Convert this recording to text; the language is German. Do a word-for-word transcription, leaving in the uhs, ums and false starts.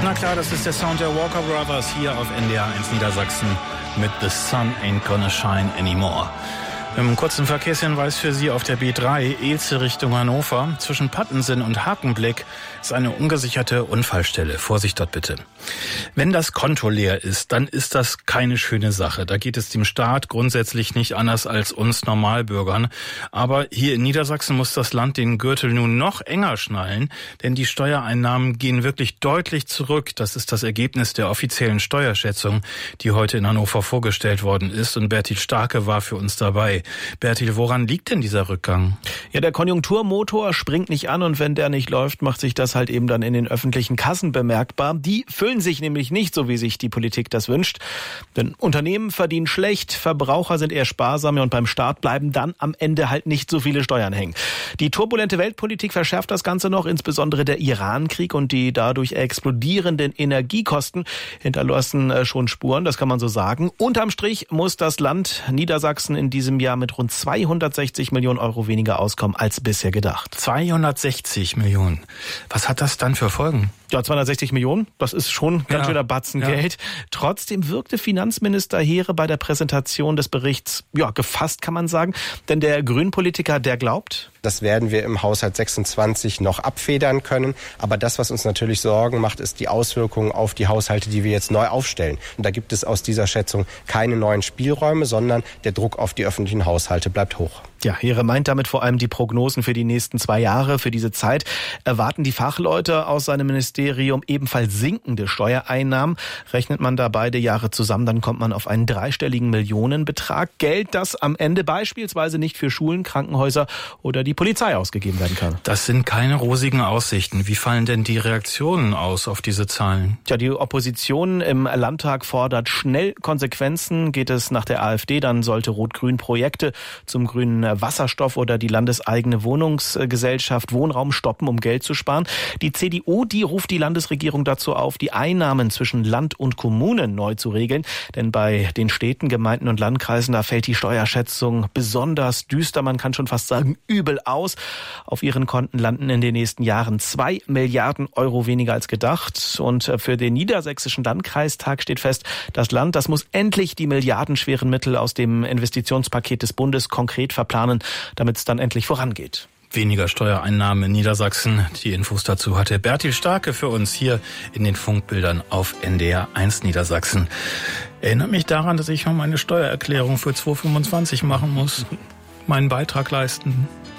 Na klar, das ist der Sound der Walker Brothers hier auf N D R eins Niedersachsen mit The Sun Ain't Gonna Shine Anymore. Im kurzen Verkehrshinweis für Sie auf der B drei, Elze Richtung Hannover. Zwischen Pattensen und Hakenblick ist eine ungesicherte Unfallstelle. Vorsicht dort bitte. Wenn das Konto leer ist, dann ist das keine schöne Sache. Da geht es dem Staat grundsätzlich nicht anders als uns Normalbürgern. Aber hier in Niedersachsen muss das Land den Gürtel nun noch enger schnallen, denn die Steuereinnahmen gehen wirklich deutlich zurück. Das ist das Ergebnis der offiziellen Steuerschätzung, die heute in Hannover vorgestellt worden ist. Und Bertil Starke war für uns dabei. Bertil, woran liegt denn dieser Rückgang? Ja, der Konjunkturmotor springt nicht an und wenn der nicht läuft, macht sich das halt eben dann in den öffentlichen Kassen bemerkbar. Die füllen sich nämlich nicht so, wie sich die Politik das wünscht. Denn Unternehmen verdienen schlecht, Verbraucher sind eher sparsam und beim Staat bleiben dann am Ende halt nicht so viele Steuern hängen. Die turbulente Weltpolitik verschärft das Ganze noch, insbesondere der Iran-Krieg und die dadurch explodierenden Energiekosten hinterlassen schon Spuren, das kann man so sagen. Unterm Strich muss das Land Niedersachsen in diesem Jahr mit rund zweihundertsechzig Millionen Euro weniger auskommen als bisher gedacht. zweihundertsechzig Millionen. Was hat das dann für Folgen? Ja, zweihundertsechzig Millionen, das ist schon ein ganz Ja. schöner Batzen Ja. Geld. Trotzdem wirkte Finanzminister Heere bei der Präsentation des Berichts, ja, gefasst kann man sagen. Denn der Grünpolitiker, der glaubt, das werden wir im Haushalt sechsundzwanzig noch abfedern können. Aber das, was uns natürlich Sorgen macht, ist die Auswirkungen auf die Haushalte, die wir jetzt neu aufstellen. Und da gibt es aus dieser Schätzung keine neuen Spielräume, sondern der Druck auf die öffentlichen Haushalte bleibt hoch. ja, Heere meint damit vor allem die Prognosen für die nächsten zwei Jahre. Für diese Zeit erwarten die Fachleute aus seinem Ministerium ebenfalls sinkende Steuereinnahmen. Rechnet man da beide Jahre zusammen, dann kommt man auf einen dreistelligen Millionenbetrag. Geld, das am Ende beispielsweise nicht für Schulen, Krankenhäuser oder die Polizei ausgegeben werden kann. Das sind keine rosigen Aussichten. Wie fallen denn die Reaktionen aus auf diese Zahlen? Tja, die Opposition im Landtag fordert schnell Konsequenzen. Geht es nach der AfD, dann sollte Rot-Grün Projekte zum grünen Wasserstoff oder die landeseigene Wohnungsgesellschaft Wohnraum stoppen, um Geld zu sparen. Die C D U, die ruft die Landesregierung dazu auf, die Einnahmen zwischen Land und Kommunen neu zu regeln. Denn bei den Städten, Gemeinden und Landkreisen, da fällt die Steuerschätzung besonders düster. Man kann schon fast sagen, übel aus. Auf ihren Konten landen in den nächsten Jahren zwei Milliarden Euro weniger als gedacht. Und für den niedersächsischen Landkreistag steht fest, das Land, das muss endlich die milliardenschweren Mittel aus dem Investitionspaket des Bundes konkret verplanen, damit es dann endlich vorangeht. Weniger Steuereinnahmen in Niedersachsen. Die Infos dazu hatte Bertil Starke für uns hier in den Funkbildern auf N D R eins Niedersachsen. Erinnert mich daran, dass ich noch meine Steuererklärung für zweitausendfünfundzwanzig machen muss. Meinen Beitrag leisten.